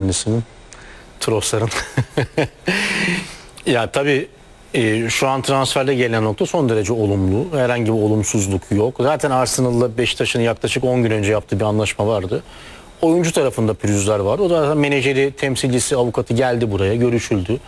kendisinin. Trossard'ın. Ya tabii şu an transferde gelen nokta son derece olumlu. Herhangi bir olumsuzluk yok. Zaten Arsenal'la Beşiktaş'ın yaklaşık 10 gün önce yaptığı bir anlaşma vardı. Oyuncu tarafında pürüzler var. O da menajeri, temsilcisi, avukatı geldi buraya, görüşüldü.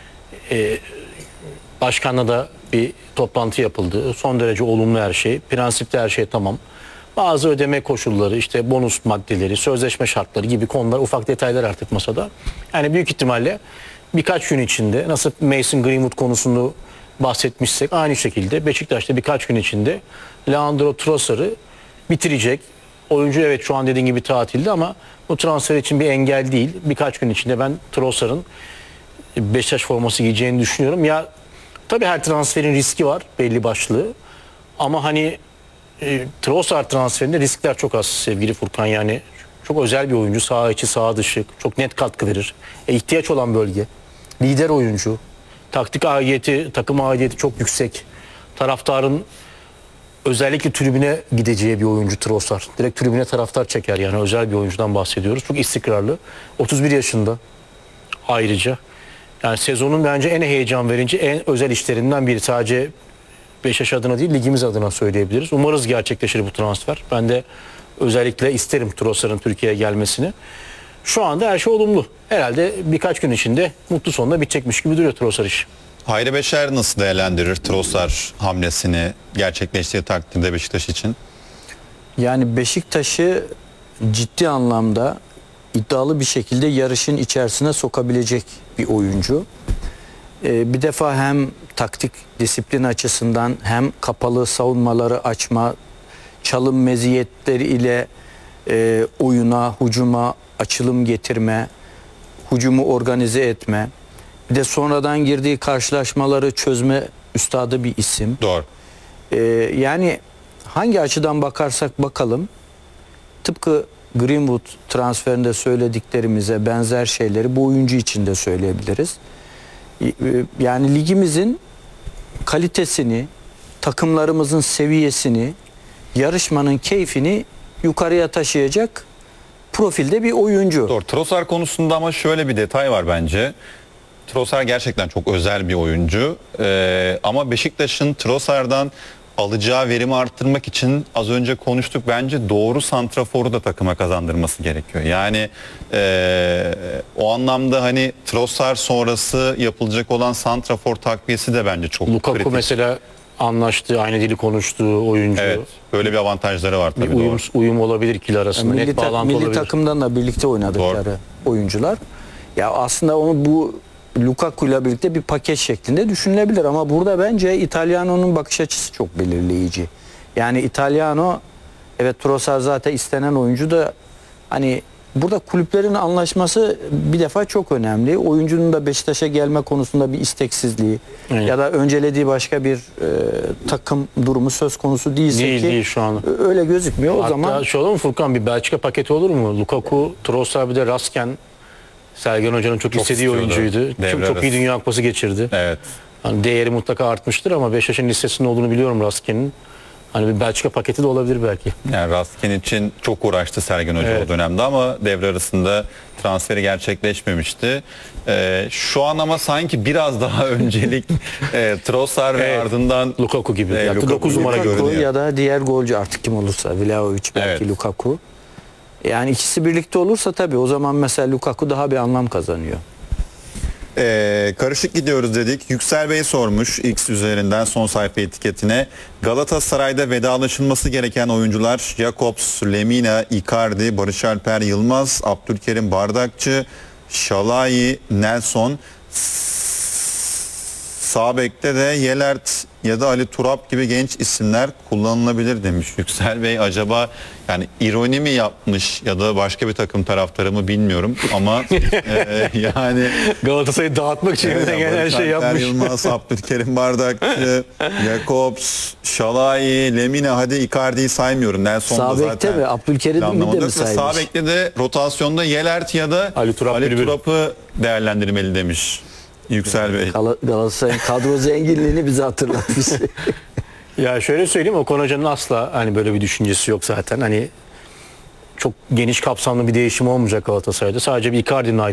Başkanla da bir toplantı yapıldı. Son derece olumlu her şey. Prensipte her şey tamam. Bazı ödeme koşulları, işte bonus maddeleri, sözleşme şartları gibi konular, ufak detaylar artık masada. Yani büyük ihtimalle birkaç gün içinde, nasıl Mason Greenwood konusunu bahsetmişsek aynı şekilde Beşiktaş'ta birkaç gün içinde Leandro Trossard'ı bitirecek. Oyuncu evet şu an dediğin gibi tatilde ama bu transfer için bir engel değil. Birkaç gün içinde ben Trossard'ın Beşiktaş forması giyeceğini düşünüyorum. Ya tabii her transferin riski var belli başlı. Ama hani Trossard transferinde riskler çok az sevgili Furkan, yani çok özel bir oyuncu, saha içi saha dışı çok net katkı verir. İhtiyaç olan bölge, lider oyuncu, taktik aidiyeti, takım aidiyeti çok yüksek, taraftarın özellikle tribüne gideceği bir oyuncu Trossard. Direkt tribüne taraftar çeker, yani özel bir oyuncudan bahsediyoruz. Çok istikrarlı, 31 yaşında ayrıca. Yani sezonun bence en heyecan verici, en özel işlerinden biri. Sadece Beşiktaş adına değil, ligimiz adına söyleyebiliriz. Umarız gerçekleşir bu transfer. Ben de özellikle isterim Trossard'ın Türkiye'ye gelmesini. Şu anda her şey olumlu. Herhalde birkaç gün içinde mutlu sonunda bitecekmiş gibi duruyor Trossard iş. Hayri Beşer nasıl değerlendirir Trossard hamlesini gerçekleştiği takdirde Beşiktaş için? Yani Beşiktaş'ı ciddi anlamda iddialı bir şekilde yarışın içerisine sokabilecek bir oyuncu. Bir defa hem taktik disiplin açısından hem kapalı savunmaları açma, çalım meziyetleri ile oyuna, hücuma açılım getirme, hücumu organize etme, bir de sonradan girdiği karşılaşmaları çözme üstadı bir isim. Doğru. Yani hangi açıdan bakarsak bakalım, tıpkı Greenwood transferinde söylediklerimize benzer şeyleri bu oyuncu için de söyleyebiliriz. Yani ligimizin kalitesini, takımlarımızın seviyesini, yarışmanın keyfini yukarıya taşıyacak profilde bir oyuncu. Doğru. Trossard konusunda ama şöyle bir detay var bence. Trossard gerçekten çok özel bir oyuncu. Ama Beşiktaş'ın Trossard'dan alacağı verimi arttırmak için az önce konuştuk, bence doğru santraforu da takıma kazandırması gerekiyor. Yani o anlamda hani Trossard sonrası yapılacak olan santrafor takviyesi de bence çok Lukaku kritik. mesela anlaştığı, aynı dili konuştuğu oyuncu. Evet, böyle bir avantajları var tabii. Bir uyum olabilir ikili arasında. Yani net bağlantı olabilir. milli takımdan da birlikte oynadıkları Doğru. oyuncular. Ya aslında onu bu Lukaku ile birlikte bir paket şeklinde düşünülebilir ama burada bence İtalyano'nun bakış açısı çok belirleyici. Yani İtalyano, evet Trossard zaten istenen oyuncu da, hani burada kulüplerin anlaşması bir defa çok önemli. Oyuncunun da Beşiktaş'a gelme konusunda bir isteksizliği ya da öncelediği başka bir takım durumu söz konusu değilse Değil şu an. öyle gözükmüyor. Hatta O zaman şu olur mu Furkan, bir Belçika paketi olur mu? Lukaku, Trossard bir de Rasken, Sergen Hoca'nın çok istediği istiyordu. oyuncuydu. Çok iyi Dünya Kupası geçirdi. Evet. Hani değeri mutlaka artmıştır ama Beşiktaş'ın listesinde olduğunu biliyorum Rasken'in. Hani bir Belçika paketi de olabilir belki. Yani Raskin için çok uğraştı Sergen Hoca o dönemde ama devre arasında transferi gerçekleşmemişti. Şu an ama sanki biraz daha öncelik Trossard ve ardından Lukaku gibi. Lukaku 9 numara gibi görünüyor. ya da diğer golcü artık kim olursa, Vlahovic belki, Evet. Lukaku. Yani ikisi birlikte olursa tabii o zaman mesela Lukaku daha bir anlam kazanıyor. Karışık gidiyoruz dedik. Yüksel Bey sormuş X üzerinden son sayfa etiketine. Galatasaray'da vedalaşılması gereken oyuncular Jakobs, Lemina, Icardi, Barış Alper Yılmaz, Abdülkerim Bardakçı, Şalai, Nelson. Sağ bekte de Yelert ya da Ali Turap gibi genç isimler kullanılabilir demiş Yüksel Bey. Acaba yani ironi mi yapmış ya da başka bir takım taraftarı mı bilmiyorum ama yani Galatasaray'ı dağıtmak için evet, gelen her Barış şey Alper yapmış. Yılmaz, Abdülkerim Bardakçı, Jakobs, Şalai, Lemina, hadi Icardi'yi saymıyorum. Nelson da Sağ zaten bekte mi? Abdülkerim'i de mi planlamadık ve saymış? sağ bekte de rotasyonda Yelert ya da Ali Turap'ı değerlendirmeli demiş Yüksel Bey. Galatasaray'ın kadro zenginliğini bize hatırlatmış. Ya şöyle söyleyeyim, Okan Hoca'nın asla hani böyle bir düşüncesi yok zaten. Hani çok geniş kapsamlı bir değişim olmayacak Galatasaray'da. Sadece bir Icardi'nin